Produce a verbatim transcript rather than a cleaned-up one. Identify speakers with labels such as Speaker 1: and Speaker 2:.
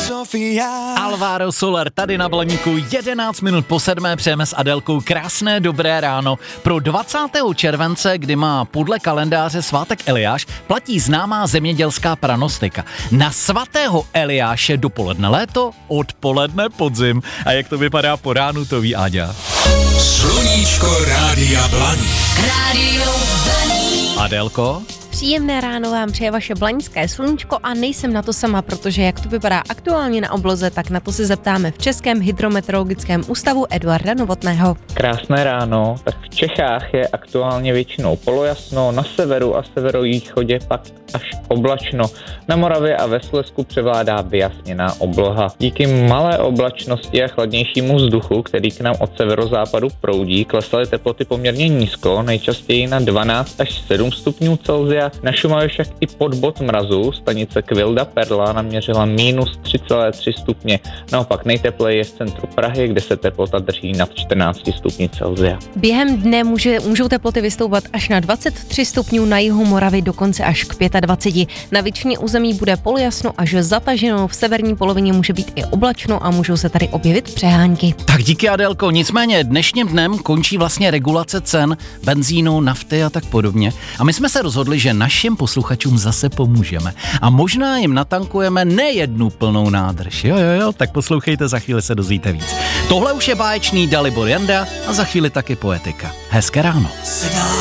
Speaker 1: Alvaro Soler tady na Blaníku, jedenáct minut po sedmé, přejeme s Adélkou krásné dobré ráno. Pro dvacátého července, kdy má podle kalendáře svátek Eliáš, platí známá zemědělská pranostika. Na svatého Eliáše dopoledne léto, odpoledne podzim. A jak to vypadá po ránu, to ví Áďa.
Speaker 2: Sluníčko Rádia Blaník.
Speaker 3: Rádio Blaník.
Speaker 1: Adélko?
Speaker 4: Příjemné ráno vám přeje vaše blaňské sluníčko a nejsem na to sama, protože jak to vypadá aktuálně na obloze, tak na to se zeptáme v Českém hydrometeorologickém ústavu Eduarda Novotného.
Speaker 5: Krásné ráno, tak v Čechách je aktuálně většinou polojasno, na severu a severovýchodě pak až oblačno. Na Moravě a ve Slezsku převládá vyjasněná obloha. Díky malé oblačnosti a chladnějšímu vzduchu, který k nám od severozápadu proudí, klesaly teploty poměrně nízko, nejčastěji na dvanáct až sedm stupňů Celsia. Na Šumavě však i pod bod mrazu, stanice Kvilda Perla naměřila minus tři celé tři stupně. Naopak nejtepleji je v centru Prahy, kde se teplota drží nad čtrnáct stupňů Celsia.
Speaker 4: Během dne může, můžou teploty vystoupat až na dvacet tři stupňů, na jihu Moravy dokonce až k dvacet pět. Na většině území bude polojasno až zataženo, v severní polovině může být i oblačno a můžou se tady objevit přehánky.
Speaker 1: Tak díky, Adélko, nicméně dnešním dnem končí vlastně regulace cen benzínu, nafty a tak podobně. A my jsme se rozhodli, že našim posluchačům zase pomůžeme. A možná jim natankujeme nejednu plnou nádrž. Jo, jo, jo, tak poslouchejte, za chvíli se dozvíte víc. Tohle už je báječný Dalibor Janda a za chvíli taky poetika. Hezké ráno.